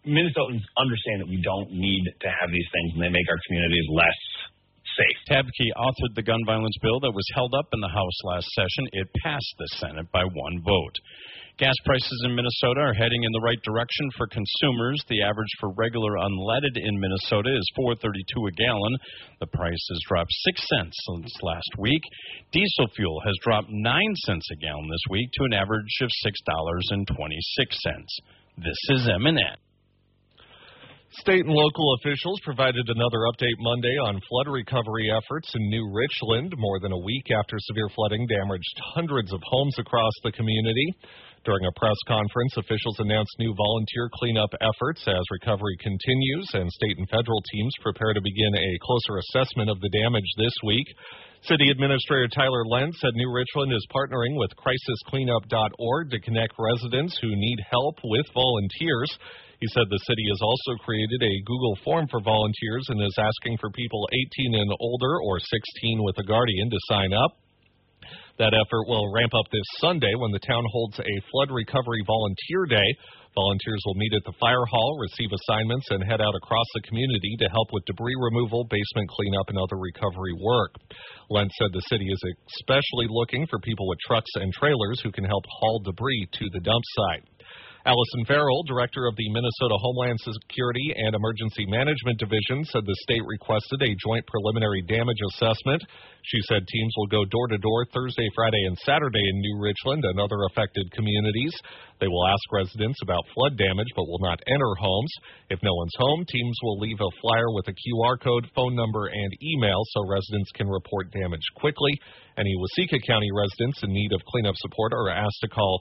Minnesotans understand that we don't need to have these things, and they make our communities less safe. Tabke authored the gun violence bill that was held up in the House last session. It passed the Senate by one vote. Gas prices in Minnesota are heading in the right direction for consumers. The average for regular unleaded in Minnesota is $4.32 a gallon. The price has dropped 6 cents since last week. Diesel fuel has dropped 9 cents a gallon this week to an average of $6.26. This is MNN. State and local officials provided another update Monday on flood recovery efforts in New Richland, more than a week after severe flooding damaged hundreds of homes across the community. During a press conference, officials announced new volunteer cleanup efforts as recovery continues, and state and federal teams prepare to begin a closer assessment of the damage this week. City Administrator Tyler Lentz said New Richland is partnering with CrisisCleanup.org to connect residents who need help with volunteers. He said the city has also created a Google form for volunteers and is asking for people 18 and older or 16 with a guardian to sign up. That effort will ramp up this Sunday when the town holds a flood recovery volunteer day. Volunteers will meet at the fire hall, receive assignments, and head out across the community to help with debris removal, basement cleanup, and other recovery work. Lentz said the city is especially looking for people with trucks and trailers who can help haul debris to the dump site. Allison Farrell, director of the Minnesota Homeland Security and Emergency Management Division, said the state requested a joint preliminary damage assessment. She said teams will go door to door Thursday, Friday, and Saturday in New Richland and other affected communities. They will ask residents about flood damage but will not enter homes. If no one's home, teams will leave a flyer with a QR code, phone number, and email so residents can report damage quickly. Any Waseca County residents in need of cleanup support are asked to call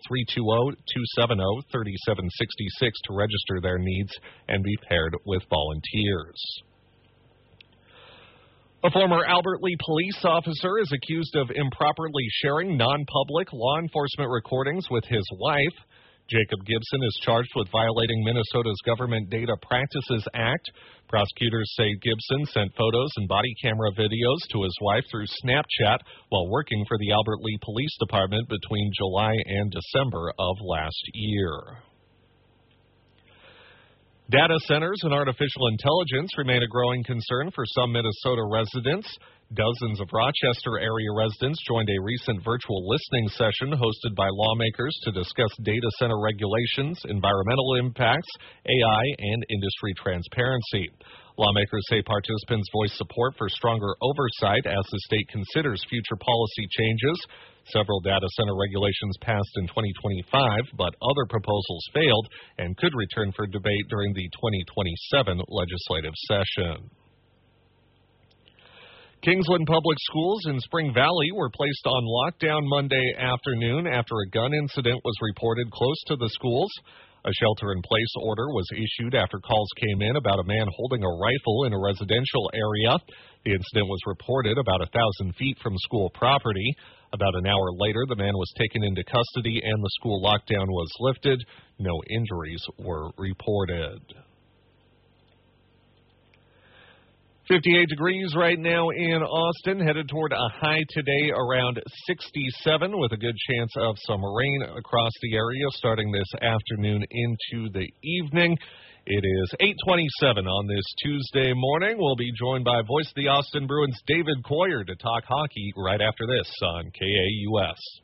320-270-3766 to register their needs and be paired with volunteers. A former Albert Lea police officer is accused of improperly sharing non-public law enforcement recordings with his wife. Jacob Gibson is charged with violating Minnesota's Government Data Practices Act. Prosecutors say Gibson sent photos and body camera videos to his wife through Snapchat while working for the Albert Lea Police Department between July and December of last year. Data centers and artificial intelligence remain a growing concern for some Minnesota residents. Dozens of Rochester area residents joined a recent virtual listening session hosted by lawmakers to discuss data center regulations, environmental impacts, AI, and industry transparency. Lawmakers say participants voiced support for stronger oversight as the state considers future policy changes. Several data center regulations passed in 2025, but other proposals failed and could return for debate during the 2027 legislative session. Kingsland Public Schools in Spring Valley were placed on lockdown Monday afternoon after a gun incident was reported close to the schools. A shelter-in-place order was issued after calls came in about a man holding a rifle in a residential area. The incident was reported about 1,000 feet from school property. About an hour later, the man was taken into custody and the school lockdown was lifted. No injuries were reported. 58 degrees right now in Austin, headed toward a high today around 67 with a good chance of some rain across the area starting this afternoon into the evening. It is 8:27 on this Tuesday morning. We'll be joined by voice of the Austin Bruins, David Coyer, to talk hockey right after this on KAUS.